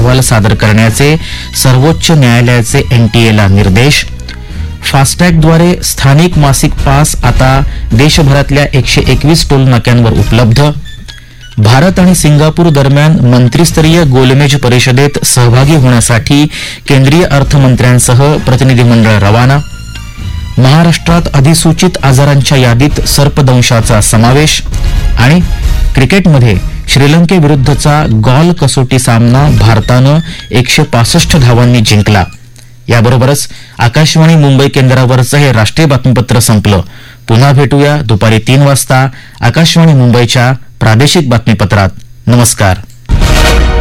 अहवाल सादर करण्याचे सर्वोच्च न्यायालयाचे एनटीएला निर्देश. फास्टॅगद्वारे स्थानिक मासिक पास आता देशभरातल्या 121 टोल नाक्यांवर उपलब्ध. भारत आणि सिंगापूर दरम्यान मंत्रिस्तरीय गोलमेज परिषदेत सहभागी होण्यासाठी केंद्रीय अर्थमंत्र्यांसह प्रतिनिधी रवाना. महाराष्ट्रात अधिसूचित आजारांच्या यादीत सर्पदंशाचा समावेश. आणि क्रिकेटमध्ये श्रीलंकेविरुद्धचा गॉल कसोटी सामना भारतानं 165 धावांनी जिंकला. याबरोबरच आकाशवाणी मुंबई केंद्रावरचं हे राष्ट्रीय बातमीपत्र संपलं. पुन्हा भेटूया दुपारी 3 वाजता आकाशवाणी मुंबईच्या प्रादेशिक बातमीपत्रात. नमस्कार.